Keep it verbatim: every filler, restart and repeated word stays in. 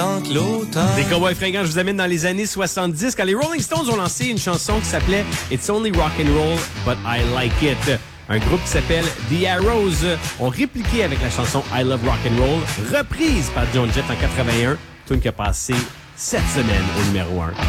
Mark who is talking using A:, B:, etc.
A: tant que l'automne.
B: Des Cowboys fringants, je vous amène dans les années soixante-dix quand les Rolling Stones ont lancé une chanson qui s'appelait It's Only Rock and Roll, But I Like It. Un groupe qui s'appelle The Arrows ont répliqué avec la chanson I Love Rock and Roll, reprise par Joan Jett en quatre-vingt-un, tune qui a passé cette semaine au numéro un.